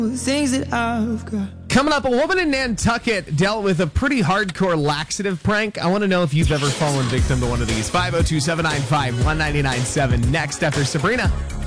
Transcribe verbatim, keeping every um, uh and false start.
The things that I've got. Coming up, a woman in Nantucket dealt with a pretty hardcore laxative prank. I want to know if you've ever fallen victim to one of these. five oh two, seven nine five, one nine nine seven. Next after Sabrina.